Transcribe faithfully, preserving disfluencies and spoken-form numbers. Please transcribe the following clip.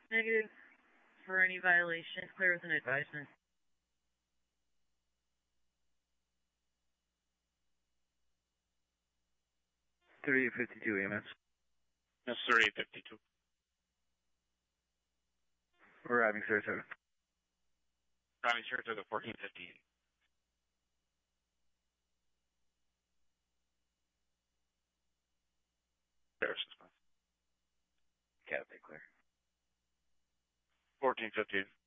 Negative. For any violation, clear with an advisement. thirty-eight fifty-two A M S. That's thirty-eight fifty-two. Arriving Saratoga. Arriving Saratoga, fourteen fifty-eight. There's this one. Catapult clear. fourteen fifty-eight.